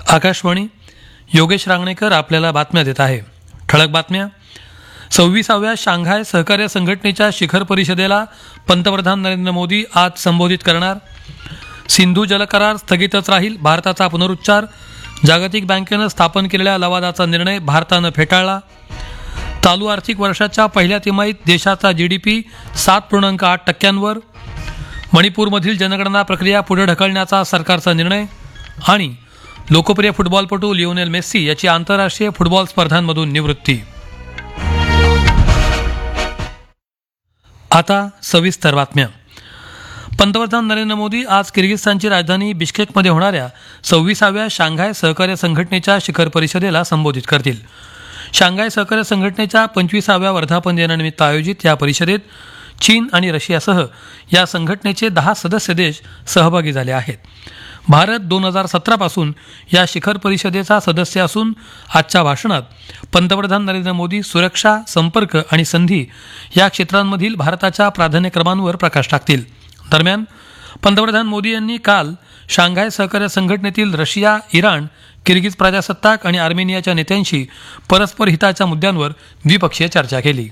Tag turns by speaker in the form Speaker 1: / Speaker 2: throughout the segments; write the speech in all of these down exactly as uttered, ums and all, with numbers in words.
Speaker 1: आकाशवाणी. योगेश रांगणेकर आपल्याला बातम्या देत आहे. ठळक बातम्या. सव्वीसाव्या शांघाय सहकार्य संघटनेच्या शिखर परिषदेला पंतप्रधान नरेंद्र मोदी आज संबोधित करणार. सिंधू जलकरार स्थगितच राहील, भारताचा पुनरुच्चार. जागतिक बँकेनं स्थापन केलेल्या लवादाचा निर्णय भारतानं फेटाळला. चालू आर्थिक वर्षाच्या पहिल्या तिमाहीत देशाचा जीडीपी सात पूर्णांक आठ टक्क्यांवर. मणिपूरमधील जनगणना प्रक्रिया पुढे ढकलण्याचा सरकारचा निर्णय. आणि लोकप्रिय फुटबॉलपटू लिओनेल मेस्सी याची आंतरराष्ट्रीय फुटबॉल स्पर्धांमधून निवृत्ती. आता सविस्तर बातम्या. पंतप्रधान नरेंद्र मोदी आज किर्गिस्तानची राजधानी बिश्केकमध्ये होणाऱ्या सव्वीसाव्या शांघाय सहकार्य संघटनेच्या शिखर परिषदेला संबोधित करतील. शांघाय सहकार्य संघटनेच्या पंचवीसाव्या वर्धापन दिनानिमित्त आयोजित या परिषदेत चीन आणि रशियासह या संघटनेचे दहा सदस्य देश सहभागी झाले आहेत. भारत दोन हजार सतरा पासून या शिखर परिषदेचा सदस्य असून आजच्या भाषणात पंतप्रधान नरेंद्र मोदी सुरक्षा, संपर्क आणि संधी या क्षेत्रांमधील भारताच्या प्राधान्यक्रमांवर प्रकाश टाकतील. दरम्यान पंतप्रधान मोदी यांनी काल शांघाय सहकार्य संघटनेतील रशिया, इराण, किर्गिज प्रजासत्ताक आणि आर्मेनियाच्या नेत्यांशी परस्पर हिताच्या मुद्द्यांवर द्विपक्षीय चर्चा केली.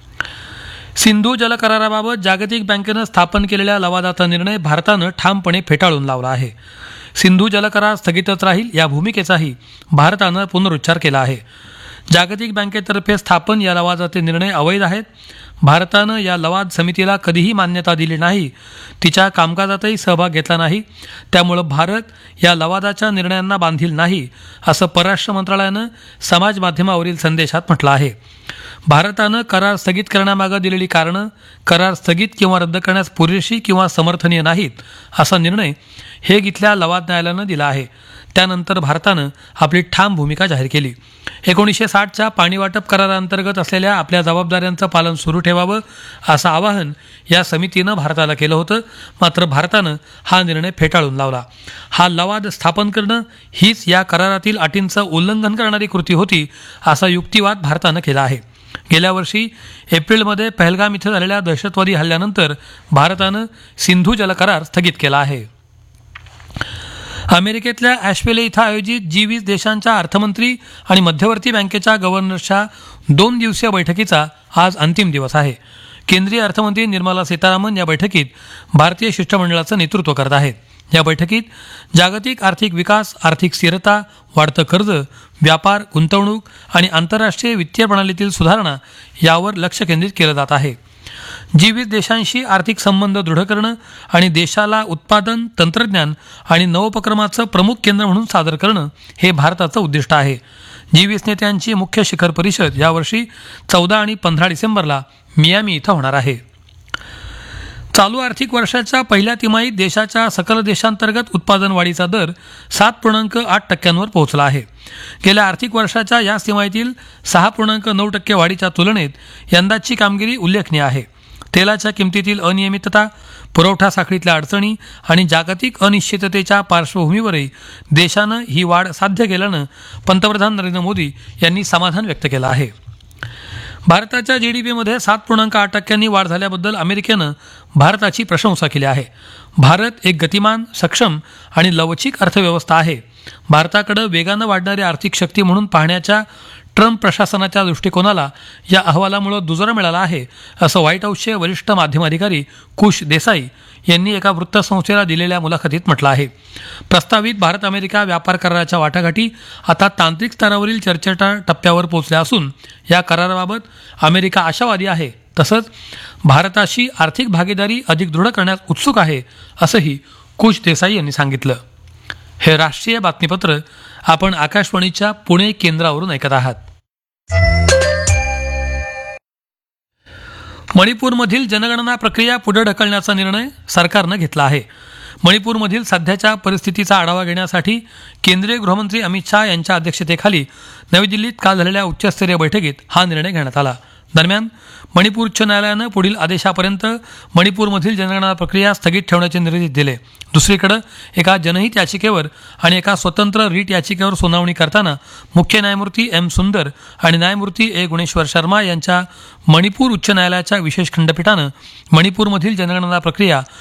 Speaker 1: सिंधू जल कराराबाबत जागतिक बँकेनं स्थापन केलेल्या लवादाचा निर्णय भारतानं ठामपणे फेटाळून लावला आहे. सिंधू जल करार स्थगितच राहील या भूमिकेचाही भारतानं पुनरुच्चार केला आहे. जागतिक बँकेतर्फे स्थापन या लवादाचे निर्णय अवैध आहेत. भारतानं या लवाद समितीला कधीही मान्यता दिली नाही, तिच्या कामकाजातही सहभाग घेतला नाही. त्यामुळं भारत या लवादाच्या निर्णयांना बांधील नाही, असं परराष्ट्र मंत्रालयानं समाज माध्यमावरील संदेशात म्हटलं आहे. भारतानं करार स्थगित करण्यामागे दिलेली कारणं करार स्थगित किंवा रद्द करण्यास पुरेशी किंवा समर्थनीय नाहीत, असा निर्णय हेग इथल्या लवाद न्यायालयानं दिला आहे. त्यानंतर भारतानं आपली ठाम भूमिका जाहीर केली. एकोणीसशे साठच्या पाणी वाटप कराराअंतर्गत असलेल्या आपल्या जबाबदाऱ्यांचं पालन सुरू ठेवावं, असं आवाहन या समितीनं भारताला केलं होतं. मात्र भारतानं हा निर्णय फेटाळून लावला. हा लवाद स्थापन करणं हीच या करारातील अटींचं उल्लंघन करणारी कृती होती, असा युक्तिवाद भारतानं केला आहे. गेल्या वर्षी एप्रिलमध्ये पहलगाम इथं झालेल्या दहशतवादी हल्ल्यानंतर भारतानं सिंधू जल करार स्थगित केला आहे. अमेरिकेतल्या ॲशवेले इथं आयोजित जी वीस देशांच्या अर्थमंत्री आणि मध्यवर्ती बँकेच्या गव्हर्नर्सच्या दोन दिवसीय बैठकीचा आज अंतिम दिवस आहे. केंद्रीय अर्थमंत्री निर्मला सीतारामन या बैठकीत भारतीय शिष्टमंडळाचं नेतृत्व करत आहेत. या बैठकीत जागतिक आर्थिक विकास, आर्थिक स्थिरता, वाढतं कर्ज, व्यापार, गुंतवणूक आणि आंतरराष्ट्रीय वित्तीय प्रणालीतील सुधारणा यावर लक्ष केंद्रित केलं जात आहे. जी वीस देशांशी आर्थिक संबंध दृढ करणं आणि देशाला उत्पादन, तंत्रज्ञान आणि नवोपक्रमाचं प्रमुख केंद्र म्हणून सादर करणं हे भारताचं उद्दिष्ट आहे. जी वीस नेत्यांची मुख्य शिखर परिषद यावर्षी चौदा आणि पंधरा डिसेंबरला मियामी इथं होणार आहे. चालू आर्थिक वर्षाच्या पहिल्या तिमाहीत देशाच्या सकल देशांतर्गत उत्पादन वाढीचा दर सात पूर्णांक आठ टक्क्यांवर पोहोचला आहे. गेल्या आर्थिक वर्षाच्या याच तिमाहीतील सहा पूर्णांक नऊ टक्के वाढीच्या तुलनेत यंदाची कामगिरी उल्लेखनीय आहे. तेलाच्या किमतीतील अनियमितता, पुरवठा साखळीतल्या अडचणी आणि जागतिक अनिश्चिततेच्या पार्श्वभूमीवरही देशानं ही वाढ साध्य केल्यानं पंतप्रधान नरेंद्र मोदी यांनी समाधान व्यक्त केलं आहे. भारताच्या जीडीपीमध्ये सात पूर्णांक आठ टक्क्यांनी वाढ झाल्याबद्दल अमेरिकेनं भारताची प्रशंसा केली आहे. भारत एक गतिमान, सक्षम आणि लवचिक अर्थव्यवस्था आहे. भारताकडे वेगानं वाढणारी आर्थिक शक्ती म्हणून पाहण्याच्या ट्रम्प प्रशासनाच्या दृष्टिकोनाला या अहवालामुळे दुजोरा मिळाला आहे, असं व्हाईट हाऊसचे वरिष्ठ माध्यम अधिकारी कुश देसाई यांनी एका वृत्तसंस्थेला दिलेल्या मुलाखतीत म्हटलं आहे. प्रस्तावित भारत अमेरिका व्यापार कराराच्या वाटाघाटी आता तांत्रिक स्तरावरील चर्चेच्या टप्प्यावर पोहोचल्या असून या कराराबाबत अमेरिका आशावादी आहे. तसंच भारताशी आर्थिक भागीदारी अधिक दृढ करण्यास उत्सुक आहे, असंही कुश देसाई यांनी सांगितलं. हे राष्ट्रीय बातमीपत्र आपण आकाशवाणीच्या पुणे केंद्रावरून ऐकत आहात. मणिपूरमधील जनगणना प्रक्रिया पुढे ढकलण्याचा निर्णय सरकारनं घेतला आहे. मणिपूरमधील सध्याच्या परिस्थितीचा आढावा घेण्यासाठी केंद्रीय गृहमंत्री अमित शहा यांच्या अध्यक्षतेखाली नवी दिल्लीत काल झालेल्या उच्चस्तरीय बैठकीत हा निर्णय घेण्यात आला. दरम्यान मणिपूर उच्च न्यायालयानं पुढील आदेशापर्यंत मणिपूरमधील जनगणना प्रक्रिया स्थगित ठेवण्याचे निर्देश दिले. दुसरीकडे एका जनहित याचिकेवर आणि एका स्वतंत्र रीट याचिकेवर सुनावणी करताना मुख्य न्यायमूर्ती एम सुंदर आणि न्यायमूर्ती ए गुणेश्वर शर्मा यांच्या मणिपूर उच्च न्यायालयाच्या विशेष खंडपीठानं मणिपूरमधील जनगणना प्रक्रिया